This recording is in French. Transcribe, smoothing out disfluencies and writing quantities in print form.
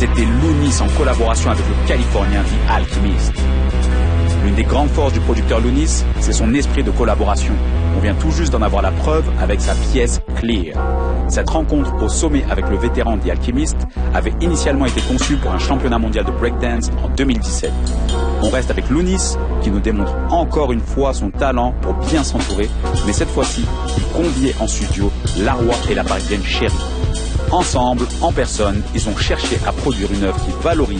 c'était Loonis en collaboration avec le Californien The Alchemist. L'une des grandes forces du producteur Loonis, c'est son esprit de collaboration. On vient tout juste d'en avoir la preuve avec sa pièce Clear. Cette rencontre au sommet avec le vétéran The Alchemist avait initialement été conçue pour un championnat mondial de breakdance en 2017. On reste avec Loonis, qui nous démontre encore une fois son talent pour bien s'entourer, mais cette fois-ci, il conviait en studio Laroi et la parisienne Chérie. Ensemble, en personne, ils ont cherché à produire une œuvre qui valorise